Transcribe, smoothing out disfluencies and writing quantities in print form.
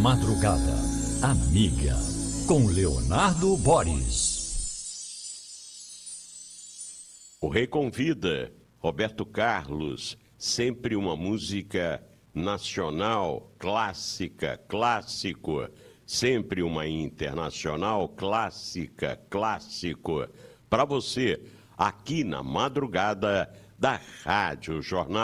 madrugada, amiga, com Leonardo Boris. O Rei Convida, Roberto Carlos, sempre uma música nacional, clássica, clássico, sempre uma internacional, clássica, clássico, para você, aqui na madrugada da Rádio Jornal.